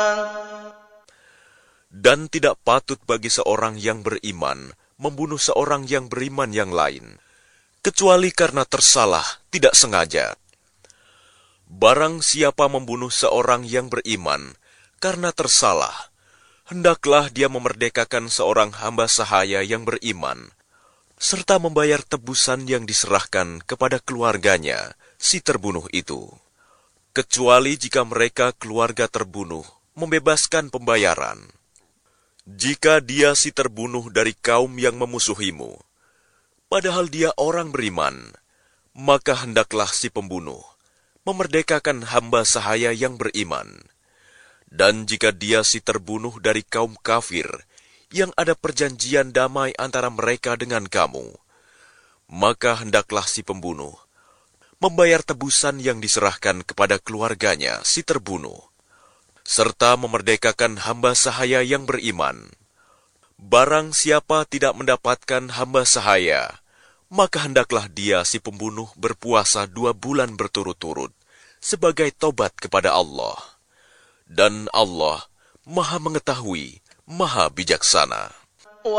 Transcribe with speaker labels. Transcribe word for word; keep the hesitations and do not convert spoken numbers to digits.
Speaker 1: Dan tidak patut bagi seorang yang beriman membunuh seorang yang beriman yang lain, kecuali karena tersalah, tidak sengaja. Barang siapa membunuh seorang yang beriman karena tersalah, hendaklah dia memerdekakan seorang hamba sahaya yang beriman, serta membayar tebusan yang diserahkan kepada keluarganya, si terbunuh itu. Kecuali jika mereka keluarga terbunuh membebaskan pembayaran. Jika dia si terbunuh dari kaum yang memusuhimu, padahal dia orang beriman, maka hendaklah si pembunuh memerdekakan hamba sahaya yang beriman. Dan jika dia si terbunuh dari kaum kafir, yang ada perjanjian damai antara mereka dengan kamu, maka hendaklah si pembunuh membayar tebusan yang diserahkan kepada keluarganya si terbunuh, serta memerdekakan hamba sahaya yang beriman. Barang siapa tidak mendapatkan hamba sahaya, maka hendaklah dia si pembunuh berpuasa dua bulan berturut-turut sebagai tobat kepada Allah. Dan Allah Maha Mengetahui, Maha Bijaksana.